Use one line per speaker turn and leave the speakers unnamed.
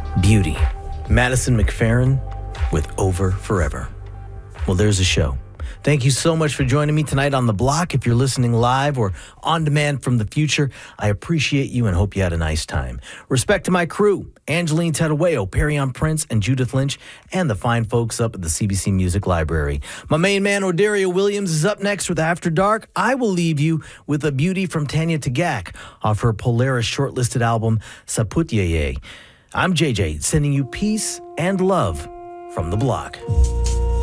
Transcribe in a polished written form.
Beauty. Madison McFerrin with Over Forever. Well, there's a show. Thank you so much for joining me tonight on The Block. If you're listening live or on demand from the future, I appreciate you and hope you had a nice time. Respect to my crew, Angeline Tedaweo, Perrion Prince, and Judith Lynch, and the fine folks up at the CBC Music Library. My main man, Odario Williams, is up next with After Dark. I will leave you with a beauty from Tanya Tagaq off her Polaris shortlisted album, Saputyeye. I'm JJ, sending you peace and love from The Block.